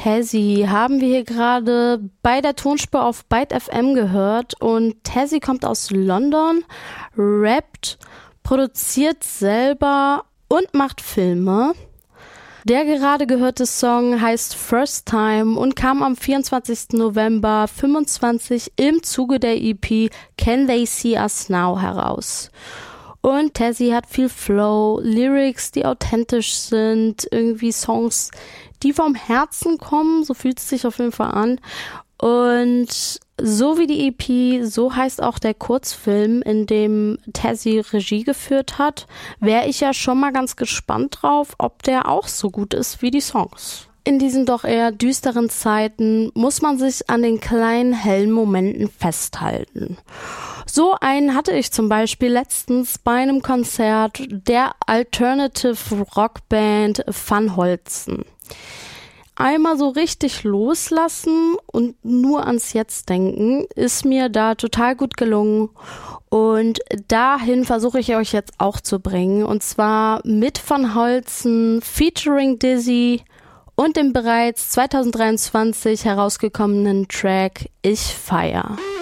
Tezzy haben wir hier gerade bei der Tonspur auf Byte FM gehört und Tezzy kommt aus London, rappt, produziert selber und macht Filme. Der gerade gehörte Song heißt First Time und kam am 24. November 25 im Zuge der EP Can They See Us Now heraus. Und Tezzy hat viel Flow, Lyrics, die authentisch sind, irgendwie Songs, die vom Herzen kommen, so fühlt es sich auf jeden Fall an. Und so wie die EP, so heißt auch der Kurzfilm, in dem Tezzy Regie geführt hat, wäre ich ja schon mal ganz gespannt drauf, ob der auch so gut ist wie die Songs. In diesen doch eher düsteren Zeiten muss man sich an den kleinen hellen Momenten festhalten. So einen hatte ich zum Beispiel letztens bei einem Konzert der Alternative Rockband Van Holzen. Einmal so richtig loslassen und nur ans Jetzt denken, ist mir da total gut gelungen. Und dahin versuche ich euch jetzt auch zu bringen. Und zwar mit Van Holzen featuring Dizzy und dem bereits 2023 herausgekommenen Track Ich feier.